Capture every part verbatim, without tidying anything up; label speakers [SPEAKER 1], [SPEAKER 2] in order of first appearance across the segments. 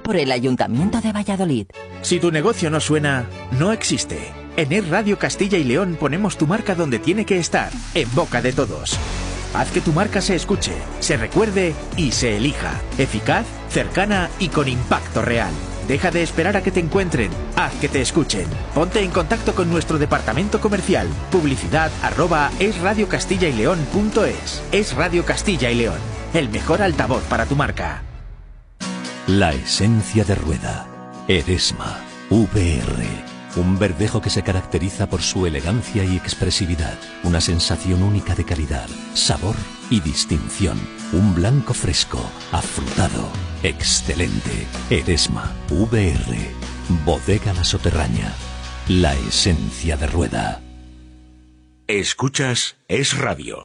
[SPEAKER 1] por el Ayuntamiento de Valladolid.
[SPEAKER 2] Si tu negocio no suena, no existe. En Es Radio Castilla y León ponemos tu marca donde tiene que estar, en boca de todos. Haz que tu marca se escuche, se recuerde y se elija. Eficaz, cercana y con impacto real. Deja de esperar a que te encuentren, haz que te escuchen. Ponte en contacto con nuestro departamento comercial. Publicidad arroba esradiocastilla-y-león.es. Es Radio Castilla y León, el mejor altavoz para tu marca.
[SPEAKER 3] La esencia de Rueda. Eresma. V R. Un verdejo que se caracteriza por su elegancia y expresividad. Una sensación única de calidad, sabor y distinción. Un blanco fresco, afrutado, excelente. Eresma. V R. Bodega La Soterraña. La esencia de Rueda.
[SPEAKER 4] Escuchas Es Radio.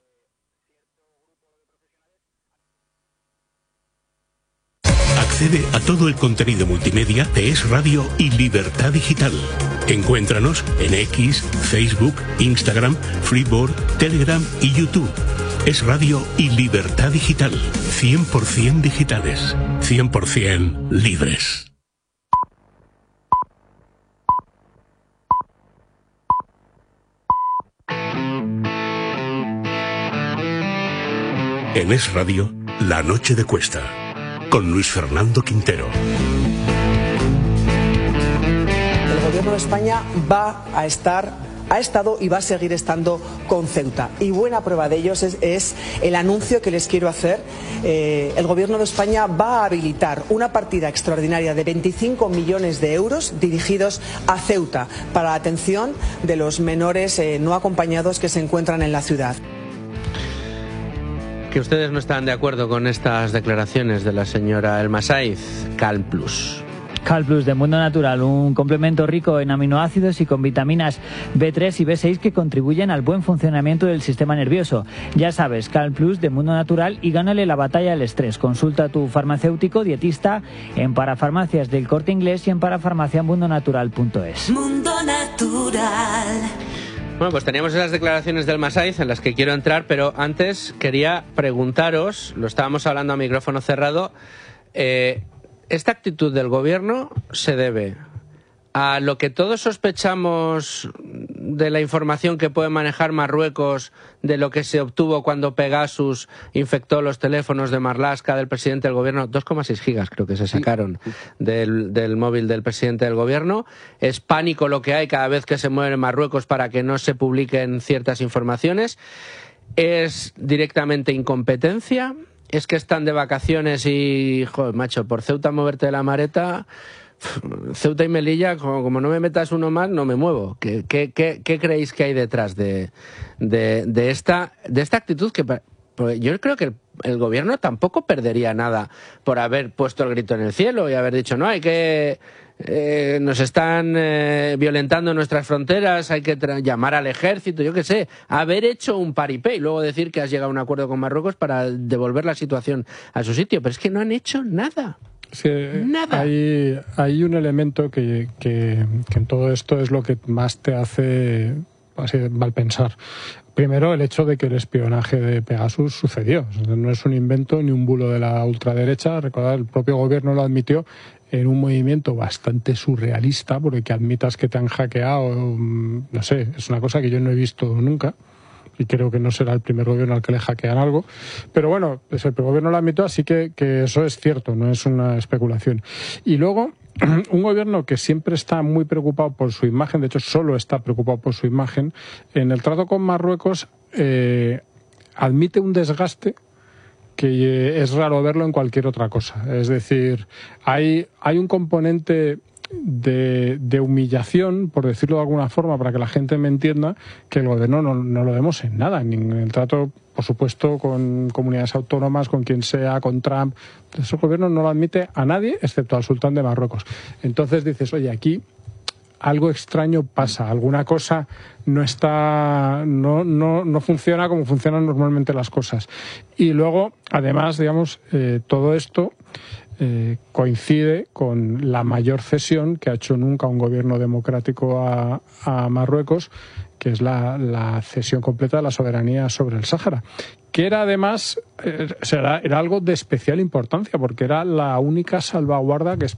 [SPEAKER 4] Accede a todo el contenido multimedia de Es Radio y Libertad Digital. Encuéntranos en X, Facebook, Instagram, Freeboard, Telegram y YouTube. Es Radio y Libertad Digital. cien por ciento digitales. cien por ciento libres. En Es Radio, La Noche de Cuesta, con Luis Fernando Quintero.
[SPEAKER 5] El gobierno de España va a estar, ha estado y va a seguir estando con Ceuta. Y buena prueba de ello es, es el anuncio que les quiero hacer. Eh, el gobierno de España va a habilitar una partida extraordinaria de veinticinco millones de euros dirigidos a Ceuta para la atención de los menores eh, no acompañados que se encuentran en la ciudad.
[SPEAKER 6] Que ustedes no están de acuerdo con estas declaraciones de la señora Elma Saiz. Calm Plus.
[SPEAKER 7] Calm Plus de Mundo Natural, un complemento rico en aminoácidos y con vitaminas B tres y B seis que contribuyen al buen funcionamiento del sistema nervioso. Ya sabes, Calm Plus de Mundo Natural y gánale la batalla al estrés. Consulta a tu farmacéutico dietista en Parafarmacias del Corte Inglés y en parafarmacia mundo natural punto es.
[SPEAKER 8] Mundo Natural.
[SPEAKER 6] Bueno, pues teníamos esas declaraciones del Masaiz en las que quiero entrar, pero antes quería preguntaros, lo estábamos hablando a micrófono cerrado, eh, ¿esta actitud del gobierno se debe a lo que todos sospechamos de la información que puede manejar Marruecos, de lo que se obtuvo cuando Pegasus infectó los teléfonos de Marlaska, del presidente del gobierno? dos coma seis gigas creo que se sacaron del, del móvil del presidente del gobierno. Es pánico lo que hay cada vez que se mueve en Marruecos para que no se publiquen ciertas informaciones. Es directamente incompetencia. Es que están de vacaciones y, joder, macho, por Ceuta moverte de la mareta... Ceuta y Melilla, como, como no me metas uno más, no me muevo. ¿Qué, qué, qué, qué creéis que hay detrás de, de, de, esta, de esta actitud? Que pues yo creo que el, el gobierno tampoco perdería nada por haber puesto el grito en el cielo y haber dicho, no, hay que... Eh, nos están eh, violentando nuestras fronteras, hay que llamar al ejército, yo qué sé, haber hecho un paripé y luego decir que has llegado a un acuerdo con Marruecos para devolver la situación a su sitio. Pero es que no han hecho nada.
[SPEAKER 9] Es que
[SPEAKER 6] Nada.
[SPEAKER 9] Hay, hay un elemento que, que, que en todo esto es lo que más te hace así, mal pensar. Primero, el hecho de que el espionaje de Pegasus sucedió. O sea, no es un invento ni un bulo de la ultraderecha. Recordad, el propio gobierno lo admitió en un movimiento bastante surrealista, porque que admitas que te han hackeado, no sé, es una cosa que yo no he visto nunca. Y creo que no será el primer gobierno al que le hackean algo. Pero bueno, pues el gobierno lo admitió, así que, que eso es cierto, no es una especulación. Y luego, un gobierno que siempre está muy preocupado por su imagen, de hecho solo está preocupado por su imagen, en el trato con Marruecos eh, admite un desgaste que es raro verlo en cualquier otra cosa. Es decir, hay, hay un componente... De, de humillación, por decirlo de alguna forma, para que la gente me entienda, que el gobierno no, no lo vemos en nada, ni en el trato, por supuesto, con comunidades autónomas, con quien sea, con Trump. Ese gobierno no lo admite a nadie, excepto al sultán de Marruecos. Entonces dices, oye, aquí algo extraño pasa, alguna cosa no está, no, no, no funciona como funcionan normalmente las cosas. Y luego, además, digamos, eh, todo esto Eh, coincide con la mayor cesión que ha hecho nunca un gobierno democrático a, a Marruecos, que es la, la cesión completa de la soberanía sobre el Sáhara, que era además eh, era, era algo de especial importancia, porque era la única salvaguarda que